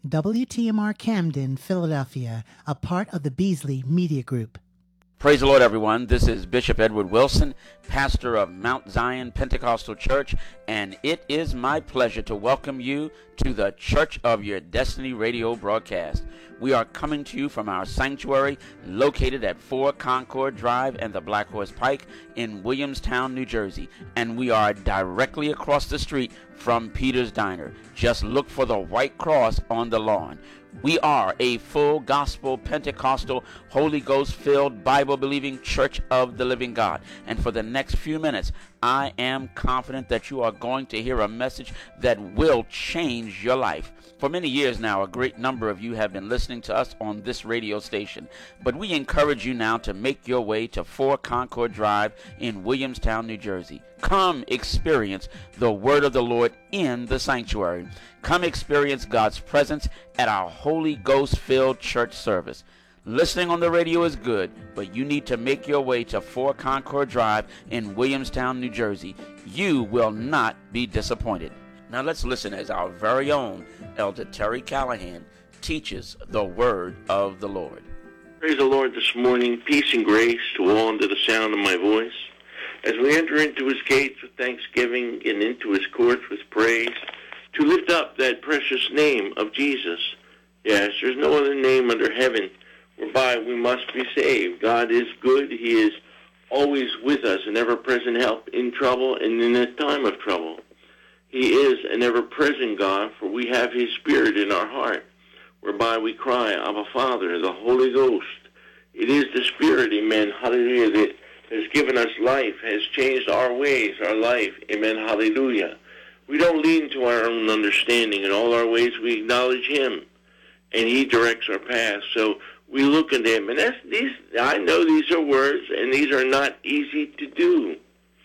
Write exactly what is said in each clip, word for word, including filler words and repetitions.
W T M R Camden, Philadelphia, a part of the Beasley Media Group. Praise the Lord, everyone. This is Bishop Edward Wilson, pastor of Mount Zion Pentecostal Church, and it is my pleasure to welcome you to the Church of Your Destiny radio broadcast. We are coming to you from our sanctuary located at four Concord Drive and the Black Horse Pike in Williamstown, New Jersey, and we are directly across the street from Peter's Diner. Just look for the white cross on the lawn. We are a full gospel, Pentecostal, Holy Ghost-filled, Bible-believing Church of the Living God. And for the next few minutes, I am confident that you are going to hear a message that will change your life. For many years now, a great number of you have been listening to us on this radio station. But we encourage you now to make your way to four Concord Drive in Williamstown, New Jersey. Come experience the word of the Lord in the sanctuary. Come experience God's presence at our Holy Ghost-filled church service. Listening on the radio is good, but you need to make your way to four Concord Drive in Williamstown, New Jersey. You will not be disappointed. Now let's listen as our very own Elder Terry Callahan teaches the word of the Lord. Praise the Lord this morning. Peace and grace to all under the sound of my voice. As we enter into his gates with thanksgiving and into his courts with praise, to lift up that precious name of Jesus. Yes, there's no other name under heaven whereby we must be saved. God is good. He is always with us, an ever-present help in trouble and in a time of trouble. He is an ever-present God, for we have his Spirit in our heart, whereby we cry, Abba, Father, the Holy Ghost. It is the Spirit, amen, hallelujah, that has given us life, has changed our ways, our life, amen, hallelujah. We don't lean to our own understanding. In all our ways we acknowledge him, and he directs our path. So we look at him, and that's these. I know these are words, and these are not easy to do.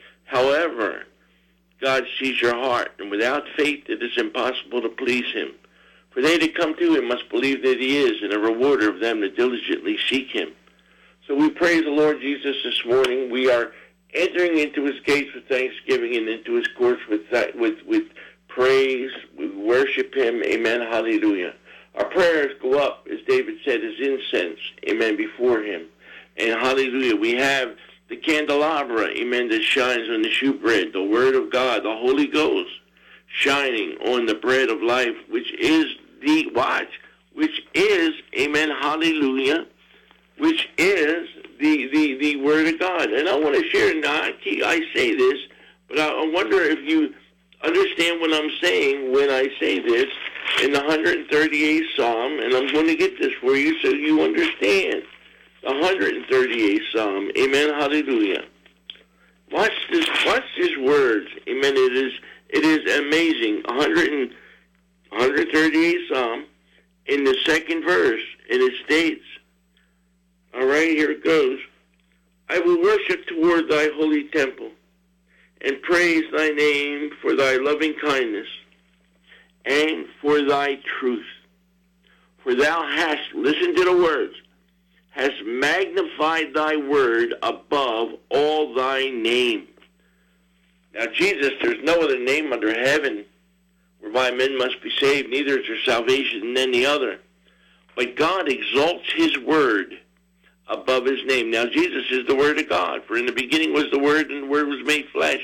However, God sees your heart, and without faith it is impossible to please him. For they that come to him must believe that he is, and a rewarder of them that diligently seek him. So we praise the Lord Jesus this morning. We are entering into his gates with thanksgiving and into his courts with with with praise. We worship him. Amen. Hallelujah. Our prayers go up, as David said, as incense. Amen. Before him. And hallelujah. We have the candelabra, amen, that shines on the shewbread, the word of God, the Holy Ghost, shining on the bread of life, which is the, watch, which is, amen, hallelujah, which is the, the, the word of God. And I want to share, now I, I say this, but I wonder if you understand what I'm saying when I say this in the one hundred thirty-eighth Psalm, and I'm going to get this for you so you understand. The one hundred thirty-eighth Psalm, amen, hallelujah. Watch this, watch these words, amen, it is, it is amazing. one hundred, one hundred thirty-eighth Psalm, in the second verse, and it states, all right, here it goes, I will worship toward thy holy temple, and praise thy name for thy loving kindness, and for thy truth. For thou hast, listen to the words, has magnified thy word above all thy name. Now, Jesus, there's no other name under heaven whereby men must be saved, neither is there salvation in any other. But God exalts his word above his name. Now, Jesus is the word of God, for in the beginning was the word, and the word was made flesh.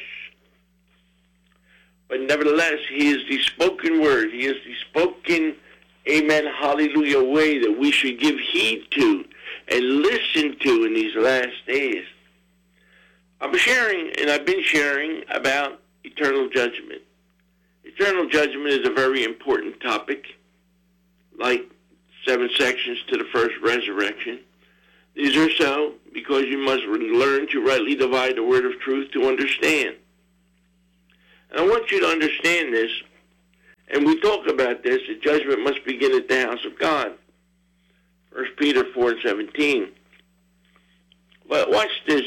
But nevertheless, he is the spoken word. He is the spoken, amen, hallelujah, way that we should give heed to and listen to in these last days. I'm sharing, and I've been sharing, about eternal judgment. Eternal judgment is a very important topic, like seven sections to the first resurrection. These are so because you must learn to rightly divide the word of truth to understand. And I want you to understand this, and we talk about this, that judgment must begin at the house of God. First Peter four and seventeen. But watch this.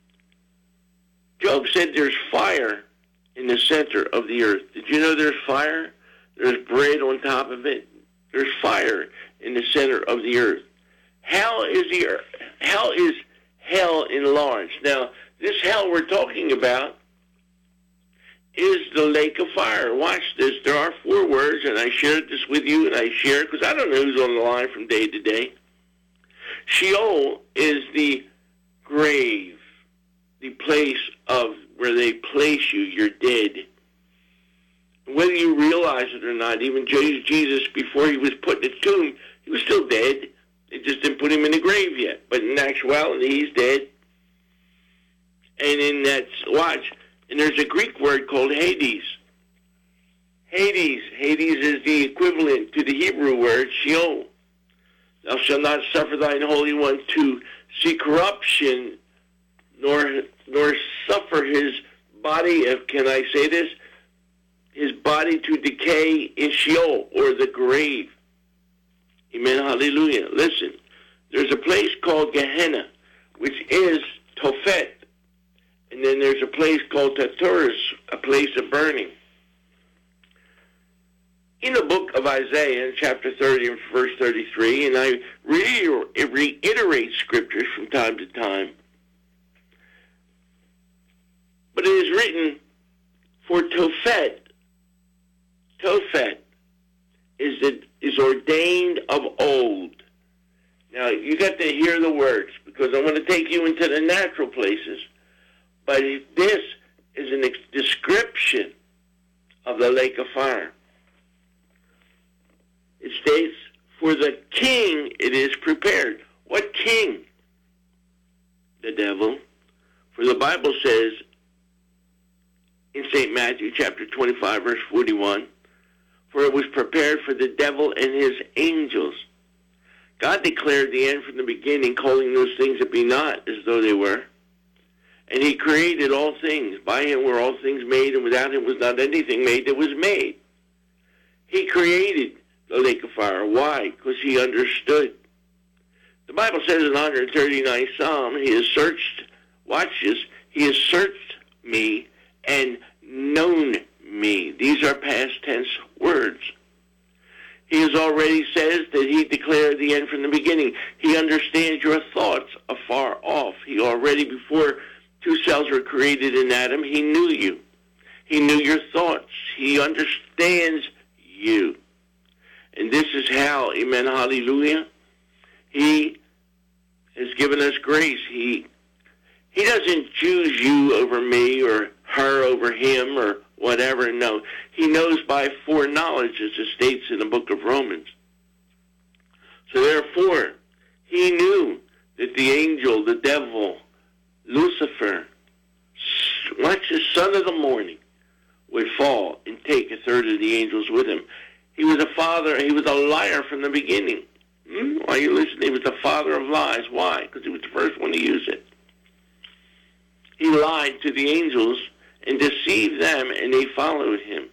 Job said there's fire in the center of the earth. Did you know there's fire? There's bread on top of it. There's fire in the center of the earth. Hell is the earth. Hell is hell enlarged. Now, this hell we're talking about is the lake of fire. Watch this. There are four words, and I shared this with you, and I share it because I don't know who's on the line from day to day. Sheol is the grave, the place of where they place you. You're dead. Whether you realize it or not, even Jesus, before he was put in the tomb, he was still dead. They just didn't put him in the grave yet. But in actuality, he's dead. And in that, watch, and there's a Greek word called Hades. Hades. Hades is the equivalent to the Hebrew word Sheol. Thou shalt not suffer thine Holy One to see corruption, nor nor suffer his body, if can I say this, his body to decay in Sheol, or the grave. Amen, hallelujah. Listen, there's a place called Gehenna, which is Tophet. And then there's a place called Tartarus, a place of burning. In the book of Isaiah, chapter thirty and verse thirty-three, and I reiterate scriptures from time to time, but it is written, for Tophet, Tophet is, the, is ordained of old. Now, you got to hear the words, because I want to take you into the natural places. But this is a ex- description of the lake of fire. It states, for the king it is prepared. What king? The devil. For the Bible says in Saint Matthew chapter twenty-five, verse forty-one, for it was prepared for the devil and his angels. God declared the end from the beginning, calling those things that be not as though they were. And he created all things. By him were all things made, and without him was not anything made that was made. He created the lake of fire. Why? Because he understood. The Bible says in one thirty-ninth Psalm, he has searched, watch this, he has searched me and known me. These are past tense words. He has already says that he declared the end from the beginning. He understands your thoughts afar off. He already, before two cells were created in Adam, he knew you. He knew your thoughts. He understands you. And this is how, amen, hallelujah, he has given us grace. He he doesn't choose you over me or her over him or whatever. No, he knows by foreknowledge, as it states in the book of Romans. So therefore, he knew that the angel, the devil, Lucifer, watch the son of the morning, would fall and take a third of the angels with him. He was a father, he was a liar from the beginning. Hmm? Why are you listening? He was the father of lies. Why? Because he was the first one to use it. He lied to the angels and deceived them, and they followed him.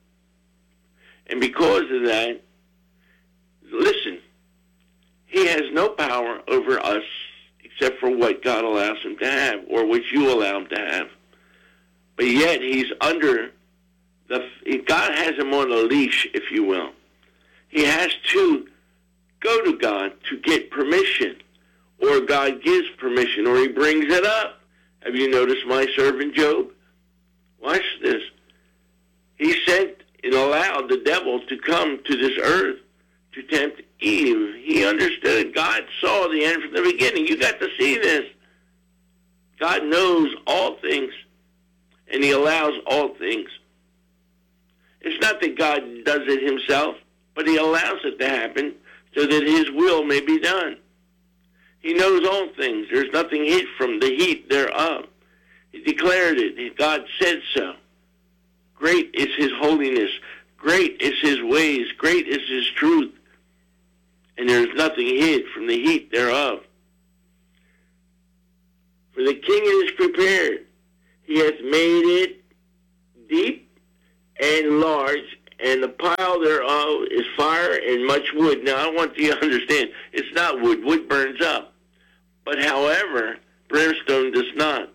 And because of that, listen, he has no power over us except for what God allows him to have, or what you allow him to have. But yet he's under the, God has him on a leash, if you will. He has to go to God to get permission, or God gives permission, or he brings it up. Have you noticed my servant Job? Watch this. He sent and allowed the devil to come to this earth to tempt Eve. He understood. God saw the end from the beginning. You got to see this. God knows all things, and he allows all things. It's not that God does it himself, but he allows it to happen so that his will may be done. He knows all things. There's nothing hid from the heat thereof. He declared it. God said so. Great is his holiness. Great is his ways. Great is his truth. And there is nothing hid from the heat thereof. For the king is prepared. He hath made it deep and large, and the pile thereof is fire and much wood. Now, I want you to understand, it's not wood. Wood burns up. But however, brimstone does not.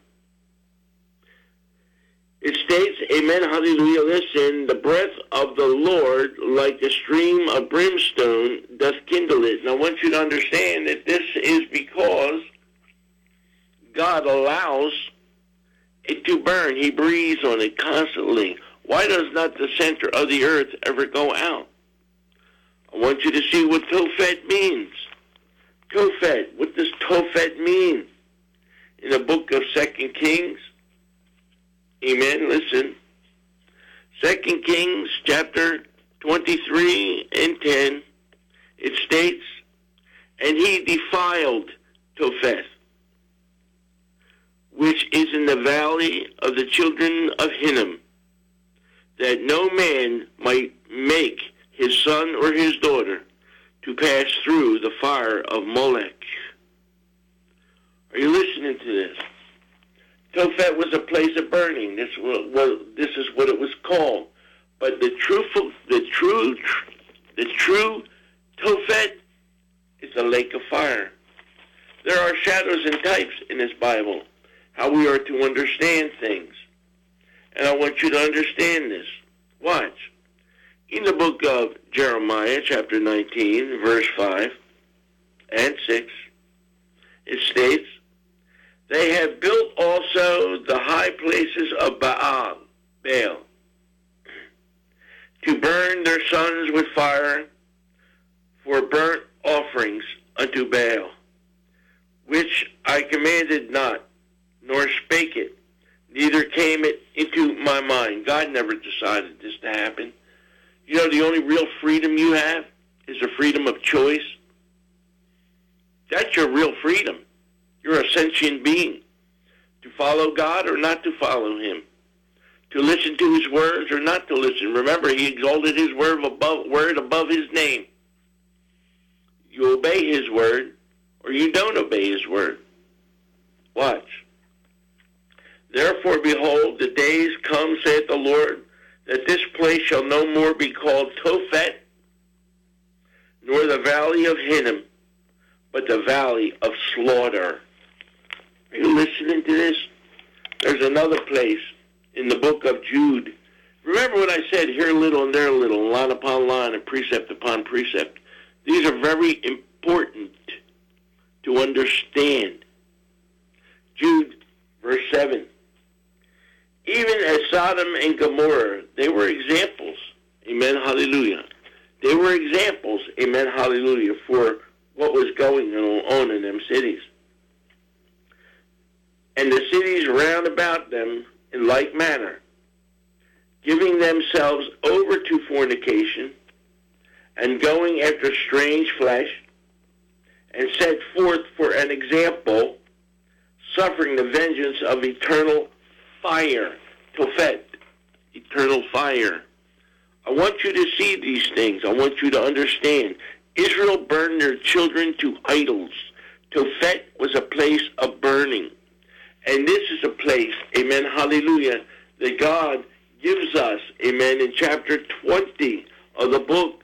It states, amen, hallelujah, listen, the breath of the Lord, like a stream of brimstone, doth kindle it. And I want you to understand that this is because God allows it to burn. He breathes on it constantly. Why does not the center of the earth ever go out? I want you to see what Tophet means. Tophet, what does Tophet mean? In the book of Second Kings, amen, listen. Second Kings chapter twenty-three and ten, it states, and he defiled Topheth, which is in the valley of the children of Hinnom, that no man might make his son or his daughter to pass through the fire of Molech. Are you listening to this? Tophet was a place of burning. This was, this is what it was called. But the truthful, the true, the true Tophet is the lake of fire. There are shadows and types in this Bible, how we are to understand things. And I want you to understand this. Watch. In the book of Jeremiah, chapter nineteen, verse five and six, it states, they have built also the high places of Baal, Baal, to burn their sons with fire for burnt offerings unto Baal, which I commanded not, nor spake it, neither came it into my mind. God never decided this to happen. You know, the only real freedom you have is the freedom of choice. That's your real freedom. You're a sentient being. To follow God or not to follow him. To listen to his words or not to listen. Remember, he exalted his word above, word above his name. You obey his word or you don't obey his word. Watch. Therefore, behold, the days come, saith the Lord, that this place shall no more be called Tophet, nor the valley of Hinnom, but the valley of slaughter. Are you listening to this? There's another place in the book of Jude. Remember what I said, here a little and there a little, line upon line and precept upon precept. These are very important to understand. Jude, verse seven. Even as Sodom and Gomorrah, they were examples. Amen, hallelujah. They were examples, amen, hallelujah, for what was going on in them cities. And the cities round about them in like manner, giving themselves over to fornication, and going after strange flesh, and set forth for an example, suffering the vengeance of eternal fire, Tophet, eternal fire. I want you to see these things. I want you to understand. Israel burned their children to idols. Tophet was a place of burning. And this is a place, amen, hallelujah, that God gives us, amen, in chapter twenty of the book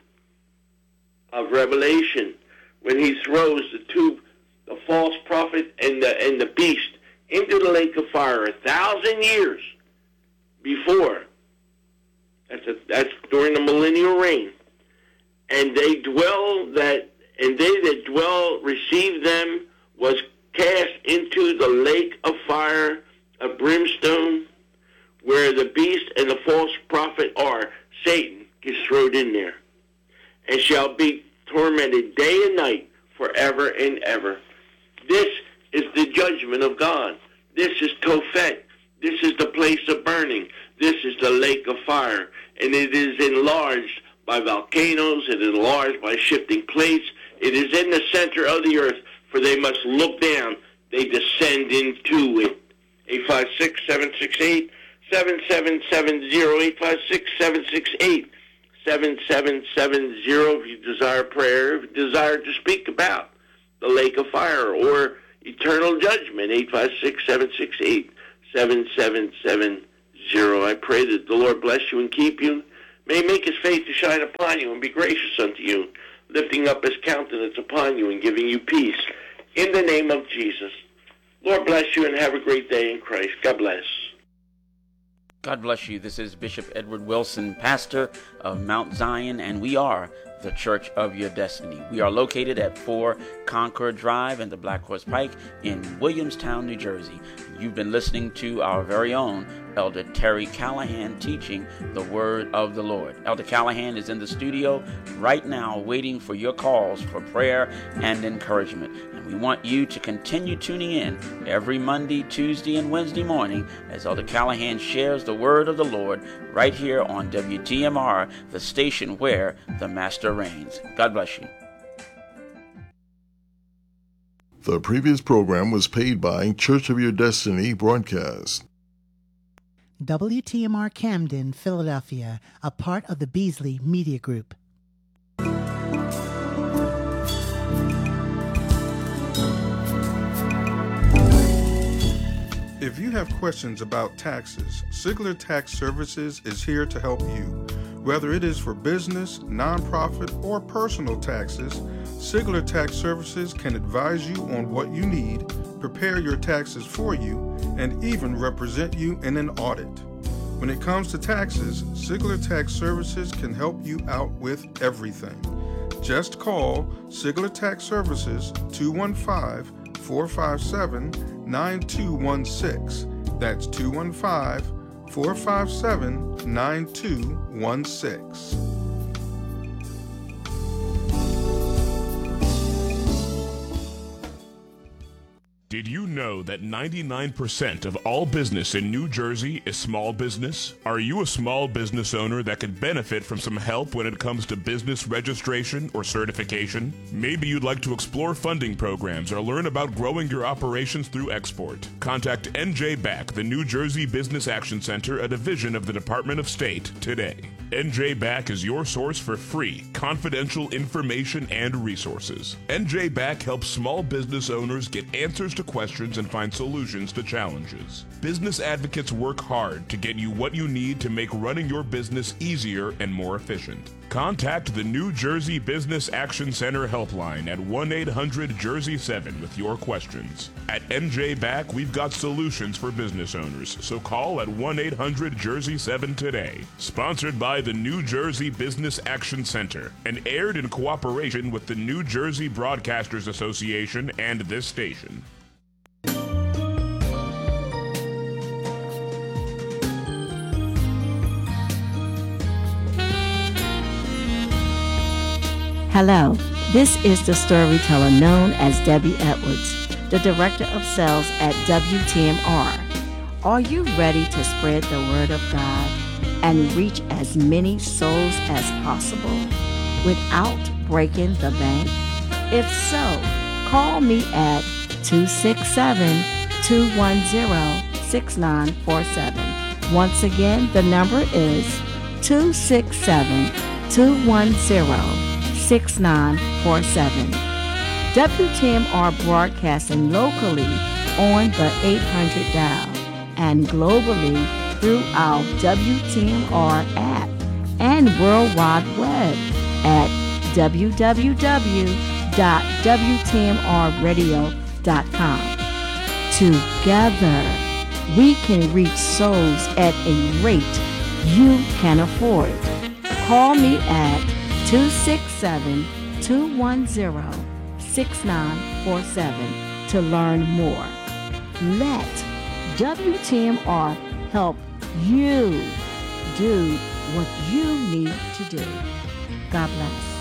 of Revelation, when he throws the two, the false prophet and the, and the beast into the lake of fire a thousand years before. That's a, that's during the millennial reign. And they dwell that, and they that dwell received them was cast into the lake of fire of brimstone, where the beast and the false prophet are. Satan gets thrown in there, and shall be tormented day and night forever and ever. This is the judgment of God. This is Tophet. This is the place of burning. This is the lake of fire. And it is enlarged by volcanoes. It is enlarged by shifting plates. It is in the center of the earth, for they must look down. They descend into it. eight five six, seven six eight, seven seven seven zero, eight five six, seven six eight, seven seven seven zero if you desire prayer, if you desire to speak about the lake of fire or eternal judgment, eight five six, seven six eight, seven seven seven zero. I pray that the Lord bless you and keep you. May he make his face to shine upon you and be gracious unto you, lifting up his countenance upon you and giving you peace. In the name of Jesus. Lord bless you and have a great day in Christ. God bless. God bless you. This is Bishop Edward Wilson, pastor of Mount Zion, and we are the Church of Your Destiny. We are located at four Concord Drive in the Black Horse Pike in Williamstown, New Jersey. You've been listening to our very own Elder Terry Callahan teaching the Word of the Lord. Elder Callahan is in the studio right now waiting for your calls for prayer and encouragement. And we want you to continue tuning in every Monday, Tuesday, and Wednesday morning as Elder Callahan shares the Word of the Lord right here on W T M R, the station where the Master reigns. God bless you. The previous program was paid by Church of Your Destiny broadcast. W T M R Camden, Philadelphia, a part of the Beasley Media Group. If you have questions about taxes, Sigler Tax Services is here to help you. Whether it is for business, nonprofit, or personal taxes, Sigler Tax Services can advise you on what you need, prepare your taxes for you, and even represent you in an audit. When it comes to taxes, Sigler Tax Services can help you out with everything. Just call Sigler Tax Services two one five, four five seven, nine two one six. That's two one five, four five seven, nine two one six. Did you know that ninety-nine percent of all business in New Jersey is small business? Are you a small business owner that could benefit from some help when it comes to business registration or certification? Maybe you'd like to explore funding programs or learn about growing your operations through export. Contact N J B A C, the New Jersey Business Action Center, a division of the Department of State, today. N J B A C is your source for free, confidential information and resources. N J B A C helps small business owners get answers to questions and find solutions to challenges. Business advocates work hard to get you what you need to make running your business easier and more efficient. Contact the New Jersey Business Action Center helpline at one eight hundred Jersey seven with your questions. At N J B A C, we've got solutions for business owners, so call at one eight hundred Jersey seven today. Sponsored by the New Jersey Business Action Center and aired in cooperation with the New Jersey Broadcasters Association and this station. Hello, this is the storyteller known as Debbie Edwards, the Director of Sales at W T M R. Are you ready to spread the Word of God and reach as many souls as possible without breaking the bank? If so, call me at two six seven, two one zero, six nine four seven. Once again, the number is two six seven, two one zero, six nine four seven. W T M R broadcasting locally on the eight hundred dial and globally through our W T M R app and World Wide Web at w w w dot w t m r radio dot com. Together, we can reach souls at a rate you can afford. Call me at two six seven, two one zero, six nine four seven to learn more. Let W T M R help you do what you need to do. God bless.